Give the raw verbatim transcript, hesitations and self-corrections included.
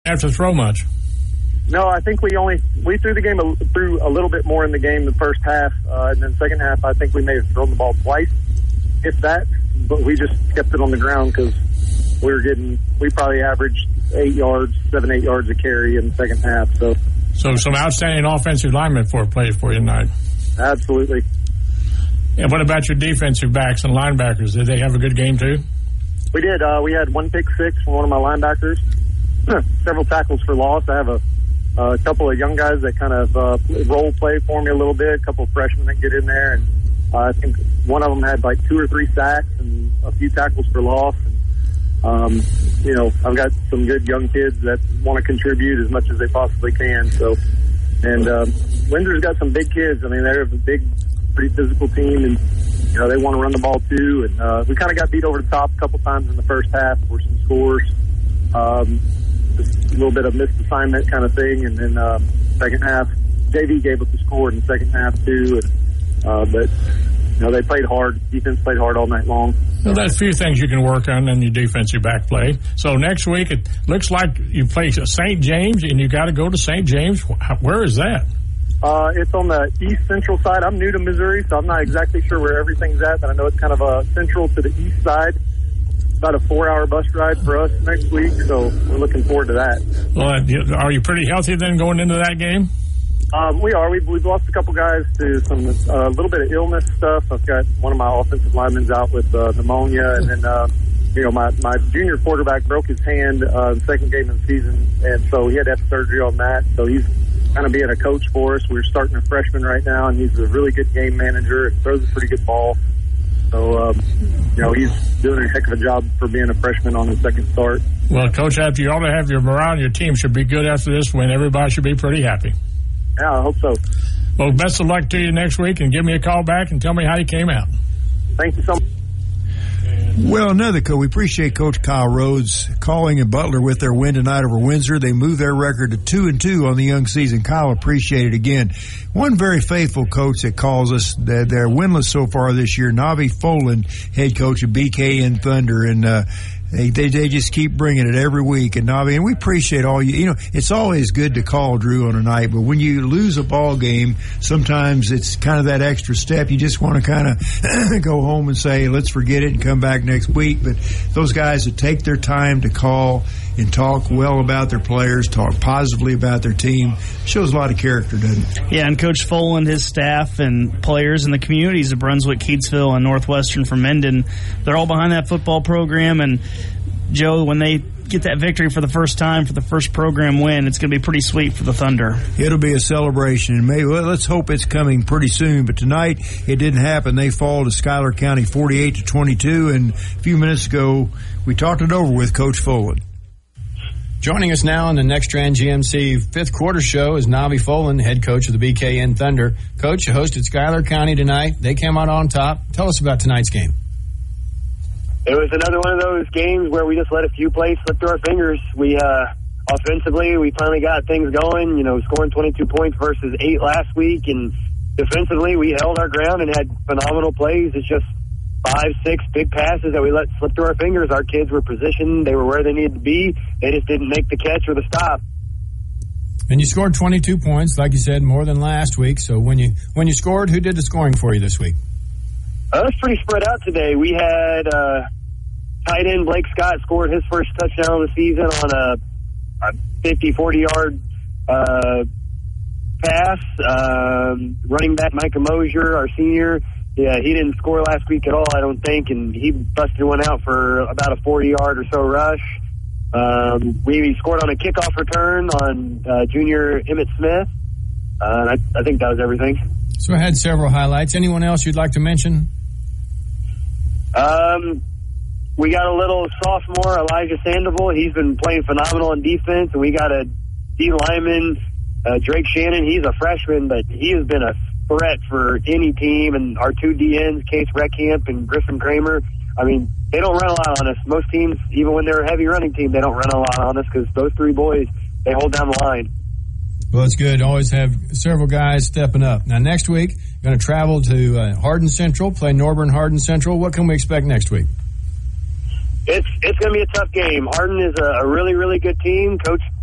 have to throw much. No, I think we only we threw the game a, threw a little bit more in the game the first half, uh, and then second half I think we may have thrown the ball twice, if that. But we just kept it on the ground because we were getting we probably averaged eight yards, seven eight yards a carry in the second half. So, so some outstanding offensive linemen for played for you tonight. Absolutely. And what about your defensive backs and linebackers? Did they have a good game too? We did. Uh, we had one pick six from one of my linebackers, several tackles for loss. I have a. Uh, a couple of young guys that kind of uh, role play for me a little bit, a couple of freshmen that get in there. And uh, I think one of them had like two or three sacks and a few tackles for loss. And, um, you know, I've got some good young kids that want to contribute as much as they possibly can. So, and um, Windsor's got some big kids. I mean, they're a big, pretty physical team, and, you know, they want to run the ball too. And uh, we kind of got beat over the top a couple times in the first half for some scores. Um, Just a little bit of missed assignment kind of thing, and then uh, second half, J V gave us the score in the second half too. And, uh, but you know they played hard. Defense played hard all night long. Well, there's a few things you can work on in your defensive back play. So next week it looks like you play Saint James, and you got to go to Saint James. Where is that? Uh, it's on the east central side. I'm new to Missouri, so I'm not exactly sure where everything's at, but I know it's kind of a central to the east side. About a four-hour bus ride for us next week, so we're looking forward to that. Well, are you pretty healthy then going into that game? Um, we are. We've, we've lost a couple guys to some a uh, little bit of illness stuff. I've got one of my offensive linemen out with uh, pneumonia, and then uh, you know my my junior quarterback broke his hand uh, the second game of the season, and so he had to have surgery on that. So he's kind of being a coach for us. We're starting a freshman right now, and he's a really good game manager and throws a pretty good ball. So, um, you know, he's doing a heck of a job for being a freshman on his second start. Well, Coach, after you ought to have your morale, your team should be good after this win. Everybody should be pretty happy. Yeah, I hope so. Well, best of luck to you next week, and give me a call back and tell me how you came out. Thank you so much. Well, another coach. We appreciate Coach Kyle Rhodes calling and Butler with their win tonight over Windsor. They moved their record to two and two on the young season. Kyle, appreciate it again. One very faithful coach that calls us. They're, they're winless so far this year. Navi Folan, head coach of B K N Thunder, and uh, They, they they just keep bringing it every week, and Navi, and we appreciate all you. You know, it's always good to call Drew on a night, but when you lose a ball game, sometimes it's kind of that extra step. You just want to kind of go home and say, let's forget it and come back next week. But those guys that take their time to call and talk well about their players, talk positively about their team, shows a lot of character, doesn't it? Yeah, and Coach Folan, his staff, and players in the communities of Brunswick, Keatsville, and Northwestern from Menden, they're all behind that football program. And Joe, when they get that victory for the first time, for the first program win, it's going to be pretty sweet for the Thunder. It'll be a celebration, and maybe well, let's hope it's coming pretty soon. But tonight it didn't happen. They fall to Schuyler County forty-eight to twenty-two, and a few minutes ago we talked it over with Coach Folan. Joining us now on the Nextran G M C fifth quarter show is Navi Folan, head coach of the B K N Thunder. Coach, you hosted Schuyler County tonight. They came out on top. Tell us about tonight's game. It was another one of those games where we just let a few plays slip through our fingers. We, uh, offensively, we finally got things going, you know, scoring twenty-two points versus eight last week. And defensively, we held our ground and had phenomenal plays. It's just five, six big passes that we let slip through our fingers. Our kids were positioned. They were where they needed to be. They just didn't make the catch or the stop. And you scored twenty-two points, like you said, more than last week. So when you when you scored, who did the scoring for you this week? Uh, it was pretty spread out today. We had uh, tight end Blake Scott scored his first touchdown of the season on a, a fifty, forty-yard uh, pass. Um, running back Micah Mosier, our senior, yeah, he didn't score last week at all, I don't think, and he busted one out for about a forty-yard or so rush. Um, we scored on a kickoff return on uh, junior Emmett Smith. Uh, and I, I think that was everything. So I had several highlights. Anyone else you'd like to mention? Um, we got a little sophomore, Elijah Sandoval. He's been playing phenomenal in defense. And we got a D lineman, uh, Drake Shannon. He's a freshman, but he has been a threat for any team. And our two D Ns, Case Reckamp and Griffin Kramer, I mean, they don't run a lot on us. Most teams, even when they're a heavy running team, they don't run a lot on us because those three boys, they hold down the line. Well, it's good. Always have several guys stepping up. Now, next week, going to travel to uh, Hardin Central, play Norburn Hardin Central. What can we expect next week? It's it's going to be a tough game. Hardin is a, a really, really good team. Coach